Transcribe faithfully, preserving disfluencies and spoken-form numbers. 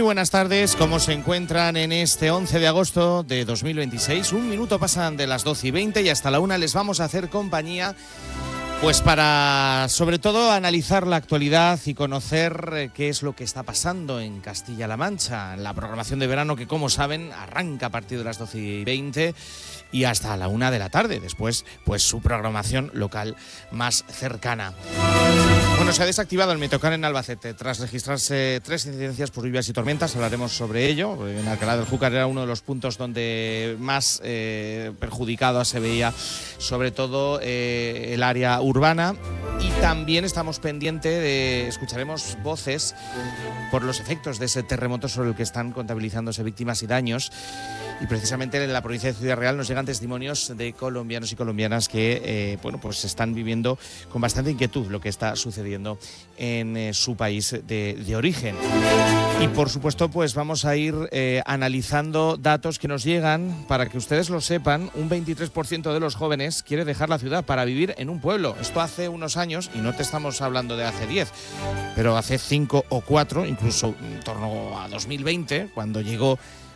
buenas tardes, ¿cómo se encuentran en este once de agosto de dos mil veintiséis? Un minuto pasan de las doce y veinte y hasta la una les vamos a hacer compañía, pues para, sobre todo, analizar la actualidad y conocer qué es lo que está pasando en Castilla-La Mancha. La programación de verano que, como saben, arranca a partir de las doce y veinte y hasta la una de la tarde. Después, pues su programación local más cercana. Bueno, se ha desactivado el Metocan en Albacete tras registrarse tres incidencias por lluvias y tormentas. Hablaremos sobre ello. En Alcalá del Júcar era uno de los puntos donde más eh, perjudicado se veía, sobre todo eh, el área urbana. Y también estamos pendientes de, escucharemos voces por los efectos de ese terremoto sobre el que están contabilizándose víctimas y daños. Y precisamente en la provincia de Ciudad Real nos llegan testimonios de colombianos y colombianas que eh, bueno, pues están viviendo con bastante inquietud lo que está sucediendo en eh, su país de, de origen. Y por supuesto, pues vamos a ir eh, analizando datos que nos llegan para que ustedes lo sepan. Un veintitrés por ciento de los jóvenes quiere dejar la ciudad para vivir en un pueblo. Esto hace unos años, y no te estamos hablando de hace diez, pero hace cinco o cuatro, incluso en torno a dos mil veinte, cuando llegó